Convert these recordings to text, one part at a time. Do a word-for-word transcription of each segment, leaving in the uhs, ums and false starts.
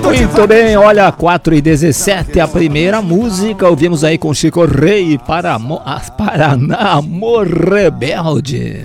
Muito bem, olha, quatro e dezessete, a primeira música, ouvimos aí com Chico Rei, para, Paraná, Amor Rebelde.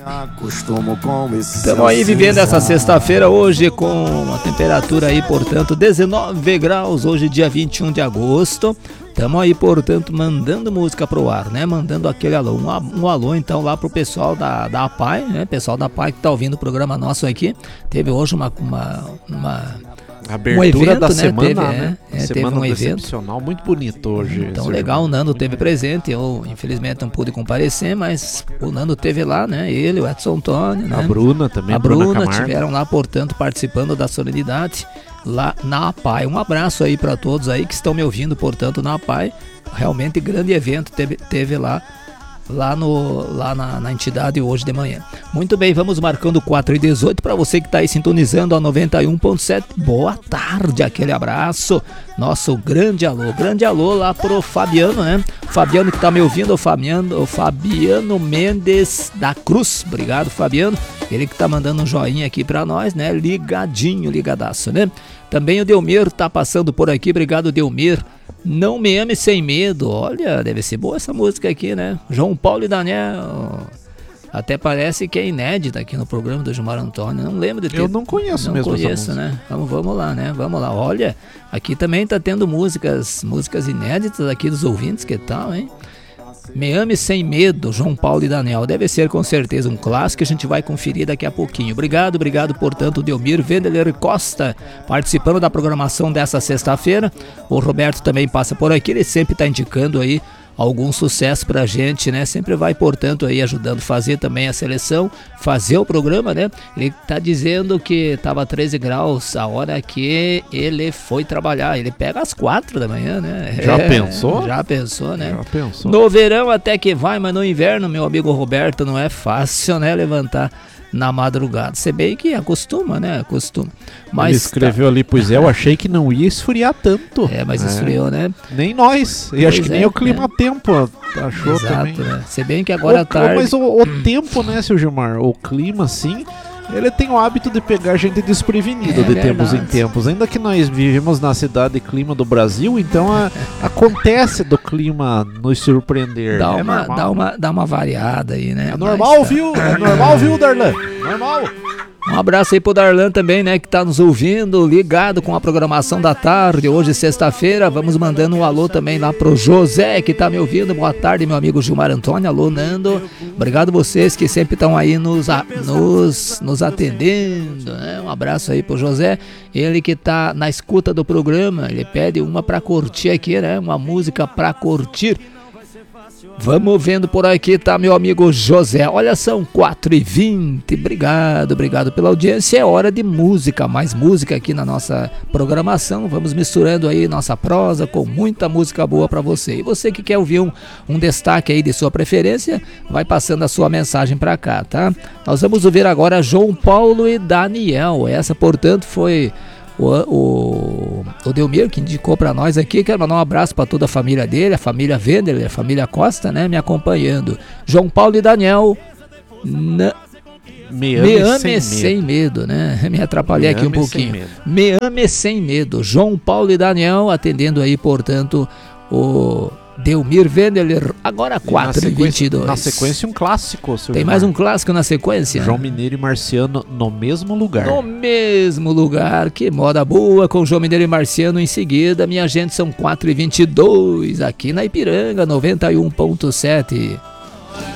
Estamos aí vivendo essa sexta-feira hoje com uma temperatura aí, portanto, dezenove graus, hoje dia vinte e um de agosto. Estamos aí, portanto, mandando música pro ar, né? Mandando aquele alô, um, um alô então lá pro pessoal da, da A P A I, né? Pessoal da A P A I que tá ouvindo o programa nosso aqui. Teve hoje uma... uma, uma abertura um evento, da né? semana, teve, né? É, é, semana teve um excepcional, evento muito bonito hoje. Então legal, o Nando teve presente, eu infelizmente não pude comparecer, mas o Nando teve lá, né? Ele, o Edson Antônio, né? A Bruna também, a Bruna, Bruna Camargo. Tiveram lá, portanto, participando da solenidade lá na A P A I. Um abraço aí para todos aí que estão me ouvindo, portanto, na A P A I. Realmente grande evento teve, teve lá. Lá, no, lá na, na entidade hoje de manhã. Muito bem, vamos marcando quatro e dezoito para você que está aí sintonizando a noventa e um ponto sete. Boa tarde, aquele abraço. Nosso grande alô, grande alô lá pro Fabiano, né? Fabiano que tá me ouvindo, o Fabiano, o Fabiano Mendes da Cruz. Obrigado, Fabiano. Ele que tá mandando um joinha aqui para nós, né? Ligadinho, ligadaço, né? Também o Delmir tá passando por aqui. Obrigado, Delmir. Não Me Ame Sem Medo. Olha, deve ser boa essa música aqui, né? João Paulo e Daniel. Até parece que é inédita aqui no programa do Gilmar Antônio. Não lembro de ter. Eu não conheço não mesmo conheço, essa música. Né? Vamos, vamos lá, né? Vamos lá. Olha, aqui também tá tendo músicas, músicas inéditas aqui dos ouvintes. Que tal, hein? Me Ame Sem Medo, João Paulo e Daniel. Deve ser com certeza um clássico que a gente vai conferir daqui a pouquinho. Obrigado, obrigado, portanto, Delmir Vendeler Costa, participando da programação dessa sexta-feira. O Roberto também passa por aqui, ele sempre está indicando aí algum sucesso pra gente, né? Sempre vai, portanto, aí ajudando a fazer também a seleção, fazer o programa, né? Ele tá dizendo que tava treze graus a hora que ele foi trabalhar. Ele pega às quatro da manhã, né? Já é, pensou? Já pensou, né? Já pensou. No verão até que vai, mas no inverno, meu amigo Roberto, não é fácil, né? Levantar na madrugada. Se bem que acostuma, né? Acostuma. Mas ele escreveu tá ali, pois é, eu achei que não ia esfriar tanto. É, mas é. esfriou, né? Nem nós. E pois acho que é, nem o clima né? tempo achou. Exato, também. Né? Se bem que agora à tarde... Mas o, o tempo, né, seu Gilmar? O clima, sim, ele tem o hábito de pegar a gente desprevenido é, de verdade. tempos em tempos. Ainda que nós vivemos na cidade e clima do Brasil, então a, acontece do clima nos surpreender. Dá, é uma, normal. dá, uma, dá uma variada aí, né? É normal, Mas, viu? É normal, viu, Darlan? Normal. Um abraço aí pro Darlan também, né, que tá nos ouvindo, ligado com a programação da tarde, hoje sexta-feira. Vamos mandando um alô também lá pro José, que tá me ouvindo. Boa tarde, meu amigo Gilmar Antônio. Alô, Nando. Obrigado vocês que sempre estão aí nos, a, nos, nos atendendo, né? Um abraço aí pro José, ele que tá na escuta do programa. Ele pede uma pra curtir aqui, né, uma música pra curtir. Vamos vendo por aqui, tá, meu amigo José. Olha, são quatro e vinte. Obrigado, obrigado pela audiência. É hora de música, mais música aqui na nossa programação. Vamos misturando aí nossa prosa com muita música boa pra você. E você que quer ouvir um, um destaque aí de sua preferência, vai passando a sua mensagem pra cá, tá? Nós vamos ouvir agora João Paulo e Daniel. Essa, portanto, foi... O, o, o Delmir que indicou pra nós aqui. Quero mandar um abraço pra toda a família dele, a família Vendeler, a família Costa, né, me acompanhando. João Paulo e Daniel, na, me ame, me ame sem, sem medo. medo, né? Me atrapalhei me aqui um pouquinho. Me ame sem medo. João Paulo e Daniel atendendo aí, portanto, o Delmir Vendeler, agora quatro e vinte e dois. Na sequência um clássico, Tem mais um clássico na sequência? João Mineiro e Marciano no mesmo lugar. No mesmo lugar, que moda boa, com João Mineiro e Marciano em seguida. Minha gente, são quatro e vinte e dois aqui na Ipiranga, noventa e um ponto sete.